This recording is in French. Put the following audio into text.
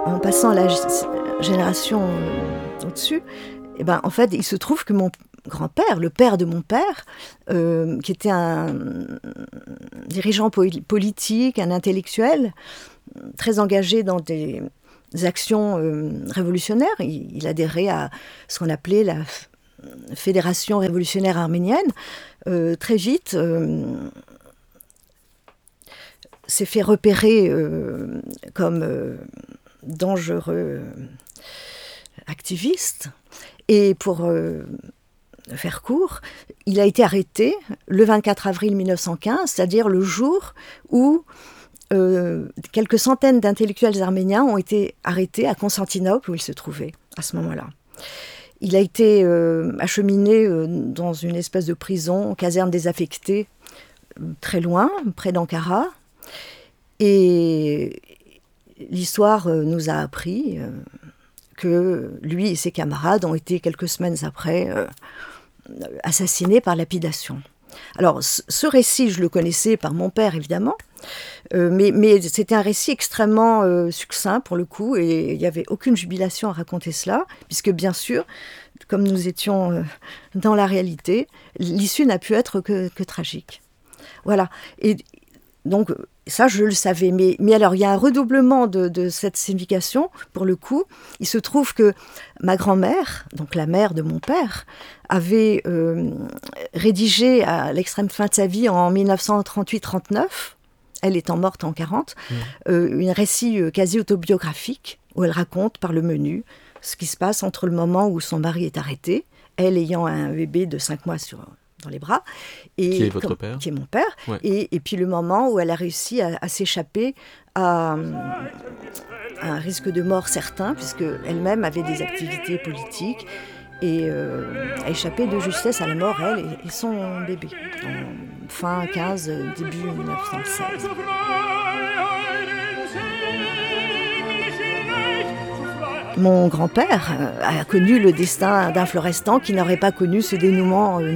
En passant à la génération au-dessus, eh ben, en fait, il se trouve que mon grand-père, le père de mon père, qui était un dirigeant politique, un intellectuel, très engagé dans des actions révolutionnaires. Il adhérait à ce qu'on appelait la Fédération révolutionnaire arménienne. Très vite, s'est fait repérer comme dangereux activiste. Et pour faire court, il a été arrêté le 24 avril 1915, c'est-à-dire le jour où quelques centaines d'intellectuels arméniens ont été arrêtés à Constantinople, où il se trouvait à ce moment-là. Il a été acheminé dans une espèce de prison, caserne désaffectée, très loin, près d'Ankara. Et l'histoire nous a appris que lui et ses camarades ont été quelques semaines après assassinés par lapidation. Alors, ce récit, je le connaissais par mon père, évidemment, mais c'était un récit extrêmement succinct, pour le coup, et il n'y avait aucune jubilation à raconter cela, puisque, bien sûr, comme nous étions dans la réalité, l'issue n'a pu être que tragique. Voilà. Et donc, ça, je le savais. Mais alors, il y a un redoublement de cette signification, pour le coup. Il se trouve que ma grand-mère, donc la mère de mon père, avait rédigé à l'extrême fin de sa vie, en 1938-39, elle étant morte en 1940, un récit quasi autobiographique, où elle raconte par le menu ce qui se passe entre le moment où son mari est arrêté, elle ayant un bébé de 5 mois dans les bras. Et qui est votre père ? Qui est mon père. Ouais. Et puis le moment où elle a réussi à s'échapper à un risque de mort certain, puisqu'elle-même avait des activités politiques, et a échappé de justesse à la mort, elle et son bébé, en fin 15, début 1916. Mon grand-père a connu le destin d'un Florestan qui n'aurait pas connu ce dénouement